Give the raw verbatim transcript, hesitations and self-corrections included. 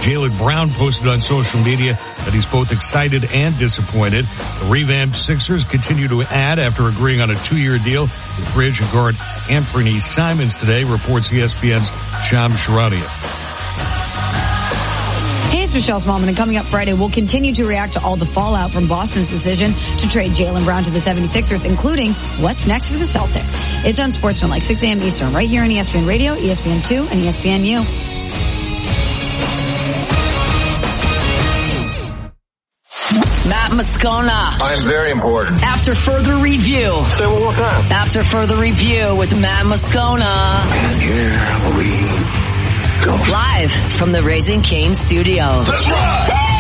Jaylen Brown posted on social media that he's both excited and disappointed. The revamped Sixers continue to add after agreeing on a two-year deal with free agent guard Anthony Simons today, reports E S P N's Shams Charania. Hey, it's Michelle Smallman, and coming up Friday, we'll continue to react to all the fallout from Boston's decision to trade Jaylen Brown to the seventy-sixers, including what's next for the Celtics. It's on Sportsman, six a.m. Eastern, right here on E S P N Radio, E S P N two, and E S P N U. Matt Moscona. I'm very important. After further review. Say it one more time. After further review with Matt Moscona. And here we go. Live from the Raising Cane Studio. Let's rock!